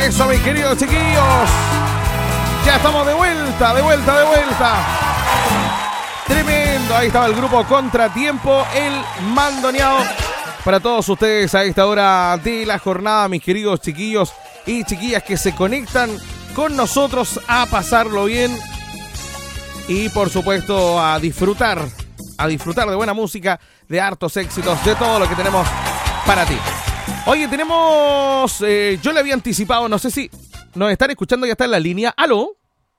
Eso, mis queridos chiquillos. Ya estamos de vuelta. Tremendo. Ahí estaba el grupo Contratiempo, el mandoneado. Para todos ustedes a esta hora de la jornada, mis queridos chiquillos y chiquillas que se conectan con nosotros a pasarlo bien. Y por supuesto a disfrutar de buena música, de hartos éxitos, de todo lo que tenemos para ti. Oye, tenemos, yo le había anticipado, no sé si nos están escuchando, ya está en la línea. ¿Aló?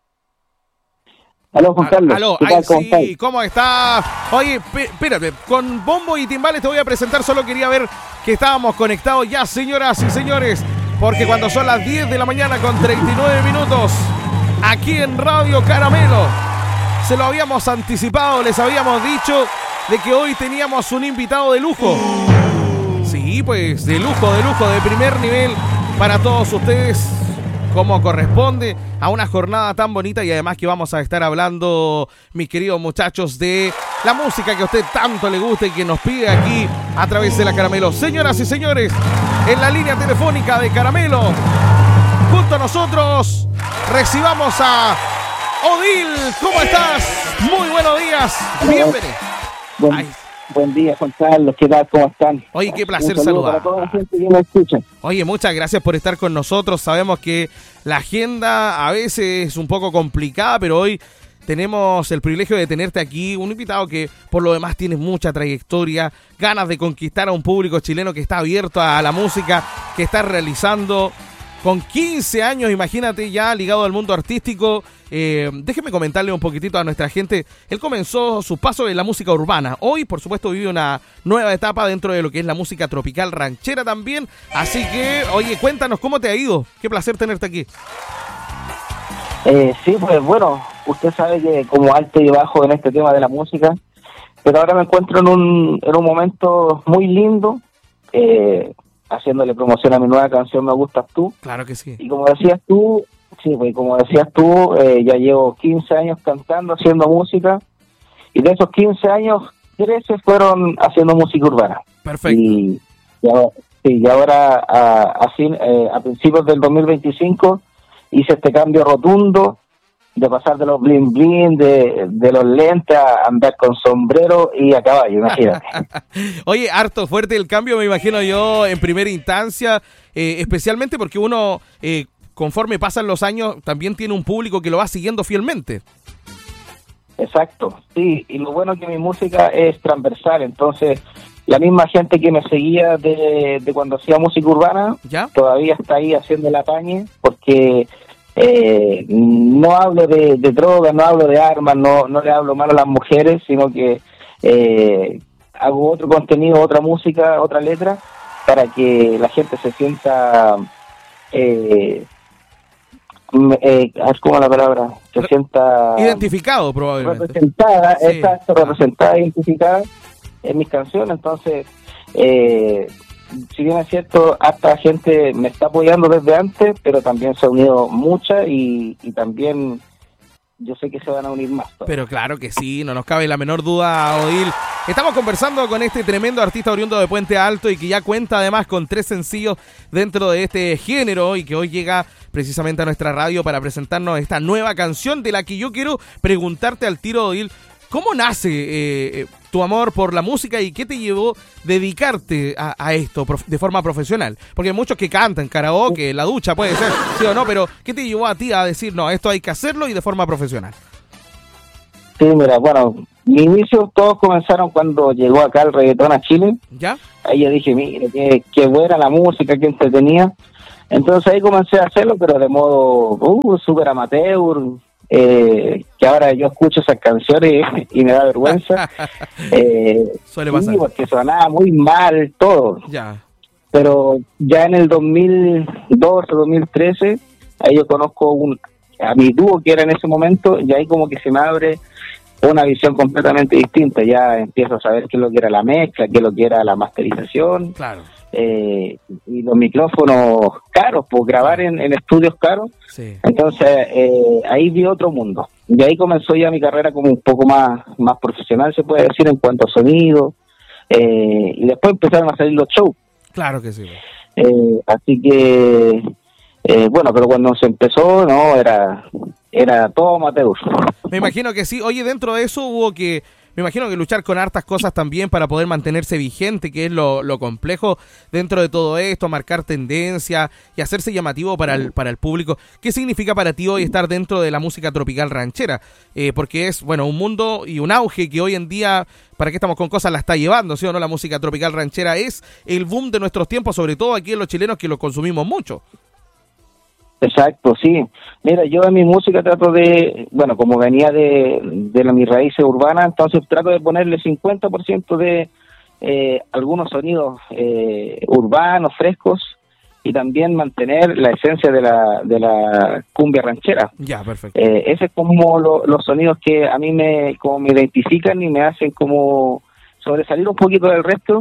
Aló, Juan Carlos. Aló, ay, sí, ¿cómo estás? Oye, espérate, con bombo y timbales te voy a presentar, solo quería ver que estábamos conectados ya, señoras y señores, porque cuando son las 10 de la mañana con 39 minutos, aquí en Radio Caramelo, se lo habíamos anticipado, les habíamos dicho de que hoy teníamos un invitado de lujo. Sí, pues de lujo, de primer nivel para todos ustedes, como corresponde a una jornada tan bonita y además que vamos a estar hablando, mis queridos muchachos, de la música que a usted tanto le gusta y que nos pide aquí a través de la Caramelo. Señoras y señores, en la línea telefónica de Caramelo, junto a nosotros, recibamos a Odil. ¿Cómo estás? Muy buenos días. Bienvenido. Buen día, Juan Carlos. ¿Qué tal? ¿Cómo están? Oye, qué placer saludar. Para toda la gente que me escucha. Oye, muchas gracias por estar con nosotros. Sabemos que la agenda a veces es un poco complicada, pero hoy tenemos el privilegio de tenerte aquí, un invitado que por lo demás tiene mucha trayectoria, ganas de conquistar a un público chileno que está abierto a la música que está realizando. Con 15 años, imagínate, ya ligado al mundo artístico. Déjeme comentarle un poquitito a nuestra gente. Él comenzó su paso en la música urbana. Hoy, por supuesto, vive una nueva etapa dentro de lo que es la música tropical ranchera también. Así que, oye, cuéntanos cómo te ha ido. Qué placer tenerte aquí. Sí, pues bueno, usted sabe que como alto y bajo en este tema de la música, pero ahora me encuentro en un momento muy lindo, haciéndole promoción a mi nueva canción Me Gustas Tú. Claro que sí. Y como decías tú, ya llevo 15 años cantando, haciendo música, y de esos 15 años, 13 fueron haciendo música urbana. Perfecto. Y ahora a principios del 2025 hice este cambio rotundo de pasar de los bling bling, de los lentes a andar con sombrero y a caballo, imagínate. Oye, harto fuerte el cambio, me imagino yo, en primera instancia, especialmente porque uno, conforme pasan los años, también tiene un público que lo va siguiendo fielmente. Exacto, sí, y lo bueno es que mi música es transversal, entonces la misma gente que me seguía de cuando hacía música urbana, ¿ya? Todavía está ahí haciendo el apañe, porque no hablo de drogas, no hablo de armas, no le hablo mal a las mujeres, sino que hago otro contenido, otra música, otra letra, para que la gente se sienta, ¿cómo la palabra? Se sienta identificado, probablemente. Representada, sí, exacto, representada, identificada en mis canciones. Entonces, si bien es cierto, hasta gente me está apoyando desde antes, pero también se ha unido mucha y también yo sé que se van a unir más. Pero claro que sí, no nos cabe la menor duda, Odil. Estamos conversando con este tremendo artista oriundo de Puente Alto y que ya cuenta además con 3 sencillos dentro de este género y que hoy llega precisamente a nuestra radio para presentarnos esta nueva canción de la que yo quiero preguntarte al tiro, Odil. ¿Cómo nace tu amor por la música y qué te llevó dedicarte a esto de forma profesional? Porque hay muchos que cantan karaoke, la ducha puede ser, sí o no, pero ¿qué te llevó a ti a decir, no, esto hay que hacerlo y de forma profesional? Sí, mira, bueno, mis inicios todos comenzaron cuando llegó acá el reggaetón a Chile. ¿Ya? Ahí yo dije, mire, qué buena la música, qué entretenía. Entonces ahí comencé a hacerlo, pero de modo súper amateur, que ahora yo escucho esas canciones y me da vergüenza. Suele pasar. Sí, porque sonaba muy mal todo. Ya. Pero ya en el 2012, 2013, ahí yo conozco a mi dúo que era en ese momento, y ahí como que se me abre una visión completamente distinta. Ya empiezo a saber qué es lo que era la mezcla, qué es lo que era la masterización. Claro. Y los micrófonos caros, pues grabar en estudios caros. Sí. Entonces ahí vi otro mundo. Y ahí comenzó ya mi carrera como un poco más profesional, se puede decir, en cuanto a sonido. Y después empezaron a salir los shows. Claro que sí. Así que Bueno, pero cuando se empezó, no, era todo amateur. Me imagino que sí. Oye, dentro de eso me imagino que luchar con hartas cosas también para poder mantenerse vigente, que es lo complejo dentro de todo esto, marcar tendencia y hacerse llamativo para el público. ¿Qué significa para ti hoy estar dentro de la música tropical ranchera? Porque es, bueno, un mundo y un auge que hoy en día, ¿para qué estamos con cosas? La está llevando, ¿sí o no? La música tropical ranchera es el boom de nuestros tiempos, sobre todo aquí en los chilenos que lo consumimos mucho. Exacto, sí. Mira, yo en mi música trato de, bueno, como venía de mis raíces urbanas, entonces trato de ponerle 50% de algunos sonidos urbanos, frescos, y también mantener la esencia de la cumbia ranchera. Ya, perfecto. Ese es como los sonidos que a mí me identifican y me hacen como sobresalir un poquito del resto,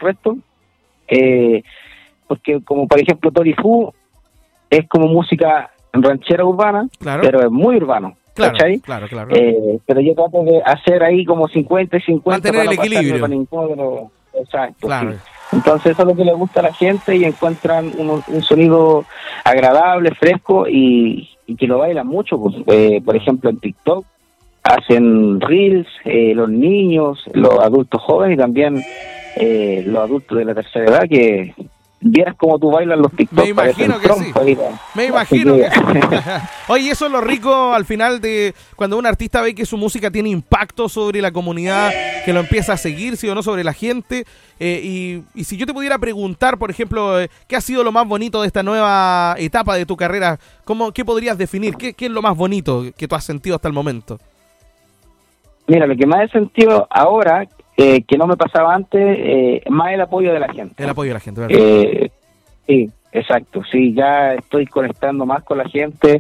porque como por ejemplo Tori Fu es como música ranchera urbana, claro, pero es muy urbano, claro, ¿cachai? Claro. Pero yo trato de hacer ahí como 50 y 50 mantener el equilibrio. Exacto, claro. Sí. Entonces eso es lo que le gusta a la gente y encuentran un sonido agradable, fresco y que lo bailan mucho. Por ejemplo, en TikTok hacen reels, los niños, los adultos jóvenes y también los adultos de la tercera edad que... Vieras cómo tú bailas los TikTok. Me imagino que sí. Me imagino que sí. Oye, eso es lo rico al final de cuando un artista ve que su música tiene impacto sobre la comunidad, que lo empieza a seguir, sí o no, sobre la gente. Y si yo te pudiera preguntar, por ejemplo, ¿qué ha sido lo más bonito de esta nueva etapa de tu carrera? ¿Qué podrías definir? ¿Qué es lo más bonito que tú has sentido hasta el momento? Mira, lo que más he sentido ahora... que no me pasaba antes, más el apoyo de la gente. El apoyo de la gente, ¿verdad? Sí, exacto, sí, ya estoy conectando más con la gente,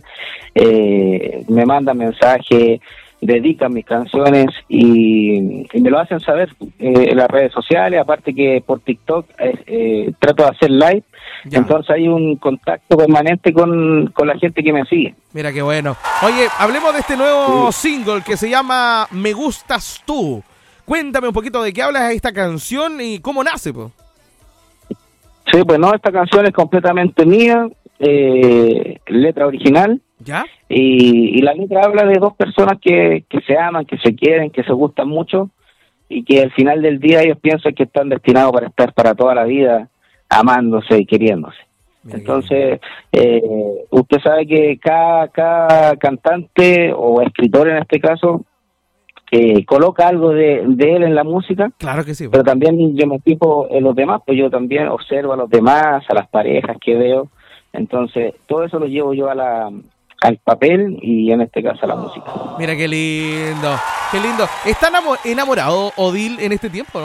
me mandan mensajes, dedican mis canciones y me lo hacen saber en las redes sociales, aparte que por TikTok trato de hacer live, ya. Entonces hay un contacto permanente con la gente que me sigue. Mira qué bueno. Oye, hablemos de este nuevo single que se llama Me Gustas Tú. Cuéntame un poquito de qué hablas esta canción y cómo nace, po. Sí, pues no, esta canción es completamente mía, letra original. ¿Ya? Y la letra habla de dos personas que se aman, que se quieren, que se gustan mucho y que al final del día ellos piensan que están destinados para estar para toda la vida amándose y queriéndose. Mira. Entonces, usted sabe que cada cantante o escritor en este caso coloca algo de él en la música. Claro que sí. Pero también yo me fijo en los demás, pues yo también observo a los demás, a las parejas que veo. Entonces, todo eso lo llevo yo al papel y en este caso a la música. Mira qué lindo, qué lindo. ¿Está enamorado Odil en este tiempo,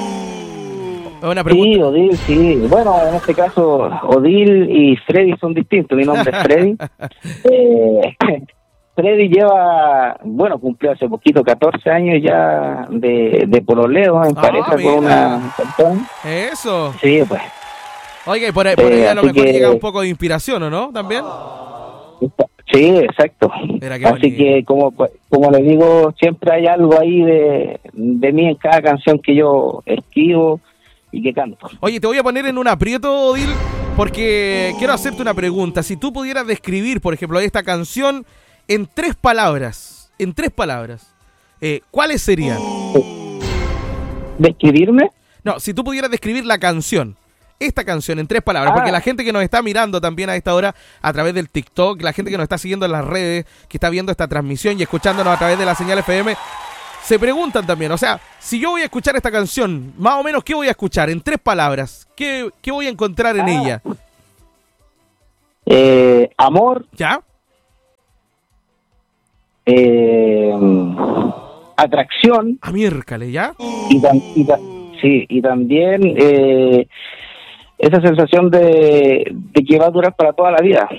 no? Una pregunta. Sí, Odil, sí. Bueno, en este caso, Odil y Freddy son distintos. Mi nombre es Freddy. Freddy lleva, bueno, cumplió hace poquito 14 años ya de pololeo en pareja con una persona. Eso. Sí, pues. Oiga, y por ahí a lo mejor llega un poco de inspiración, ¿o no? ¿También? Sí, exacto. Así que, como le digo, siempre hay algo ahí de mí en cada canción que yo escribo y que canto. Oye, te voy a poner en un aprieto, Odil, porque quiero hacerte una pregunta. Si tú pudieras describir, por ejemplo, esta canción en tres palabras, ¿cuáles serían? ¿Describirme? No, si tú pudieras describir la canción, esta canción en tres palabras, porque la gente que nos está mirando también a esta hora a través del TikTok, la gente que nos está siguiendo en las redes, que está viendo esta transmisión y escuchándonos a través de la señal FM, se preguntan también, o sea, si yo voy a escuchar esta canción, más o menos, ¿qué voy a escuchar? En tres palabras, ¿qué voy a encontrar en ella? Amor. ¿Ya? Atracción. Miércale, ¿ya? Y también esa sensación de que va a durar para toda la vida.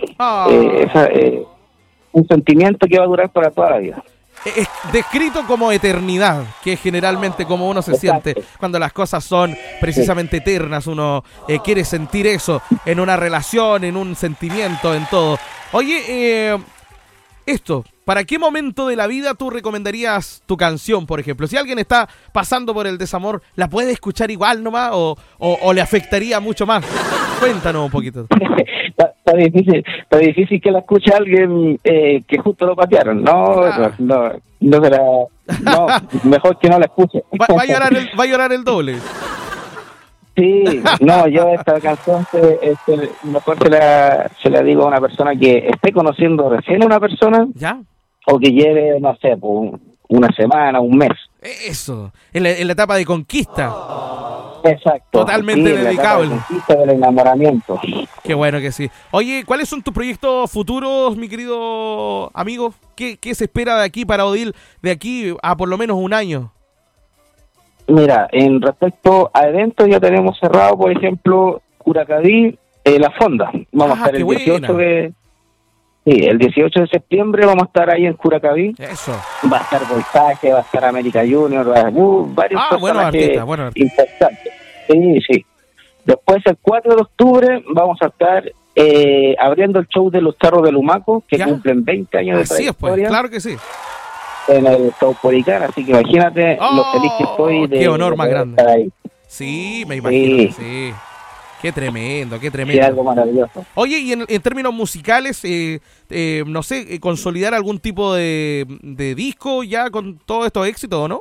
Un sentimiento que va a durar para toda la vida. Es descrito como eternidad, que es generalmente como uno se siente cuando las cosas son precisamente eternas. Uno quiere sentir eso en una relación, en un sentimiento, en todo. Oye, ¿para qué momento de la vida tú recomendarías tu canción, por ejemplo? Si alguien está pasando por el desamor, ¿la puede escuchar igual nomás o le afectaría mucho más? Cuéntanos un poquito. está difícil que la escuche alguien que justo lo patearon. No será, no, mejor que no la escuche. Va a llorar el doble. Sí, no, yo esta canción mejor se la digo a una persona que esté conociendo recién a una persona. ¿Ya? O que lleve, no sé, pues, una semana, un mes. Eso, en la etapa de conquista. Exacto. Totalmente sí, dedicable. La conquista del enamoramiento. Qué bueno que sí. Oye, ¿cuáles son tus proyectos futuros, mi querido amigo? ¿Qué se espera de aquí para Odil de aquí a por lo menos un año? Mira, en respecto a eventos ya tenemos cerrado, por ejemplo, Curacaví, La Fonda. Vamos a estar el 18 el 18 de septiembre vamos a estar ahí en Curacaví. Eso. Va a estar Voltaje, va a estar América Junior, varios personajes bueno. importantes. Sí. Después el 4 de octubre vamos a estar abriendo el show de los Charros de Lumaco, que cumplen 20 años de trayectoria. Pues, claro que sí. En el Caupolicán, así que imagínate lo feliz que estoy de... Qué honor más grande. Estar ahí. Sí, me imagino, sí. Qué tremendo. Sí, algo maravilloso. Oye, y en términos musicales, no sé, consolidar algún tipo de disco ya con todos estos éxitos, ¿o no?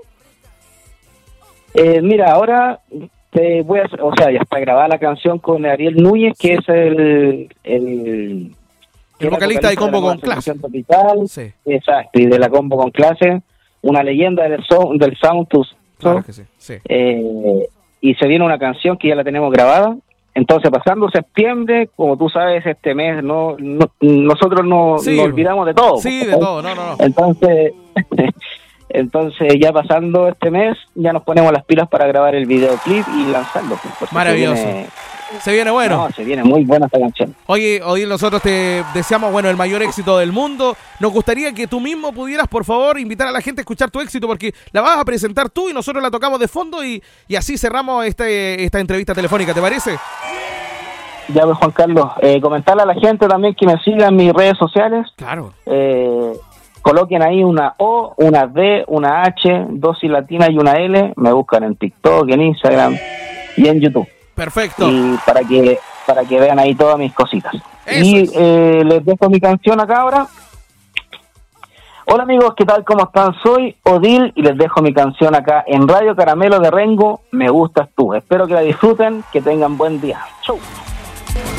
Mira, ahora te voy a... O sea, ya está grabada la canción con Ariel Núñez, que es el vocalista de Combo con Clase. Sí. Exacto, y de la Combo con Clase, una leyenda del Sound to Sound. Claro que sí. Y se viene una canción que ya la tenemos grabada. Entonces, pasando septiembre, como tú sabes, este mes nosotros nos olvidamos de todo. Sí, de todo, no. Entonces, ya pasando este mes, ya nos ponemos las pilas para grabar el videoclip y lanzarlo. Maravilloso. Se viene bueno. No, se viene muy buena esta canción. Oye, Odil, nosotros te deseamos, el mayor éxito del mundo. Nos gustaría que tú mismo pudieras, por favor, invitar a la gente a escuchar tu éxito, porque la vas a presentar tú y nosotros la tocamos de fondo y así cerramos esta entrevista telefónica, ¿te parece? Ya, pues, Juan Carlos, comentarle a la gente también que me siga en mis redes sociales. Claro. Coloquen ahí una O, una D, una H, 2 latinas y una L. Me buscan en TikTok, en Instagram y en YouTube. Perfecto. Y para que vean ahí todas mis cositas. Les dejo mi canción acá ahora. Hola amigos, ¿qué tal? ¿Cómo están? Soy Odil y les dejo mi canción acá en Radio Caramelo de Rengo, Me Gustas Tú. Espero que la disfruten, que tengan buen día. Chau.